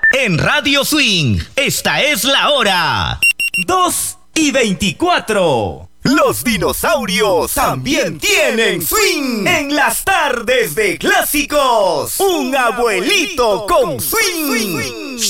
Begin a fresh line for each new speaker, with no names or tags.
En Radio Swing, esta es la hora.
2:24. Los dinosaurios también tienen swing en las tardes de clásicos. Un abuelito con swing.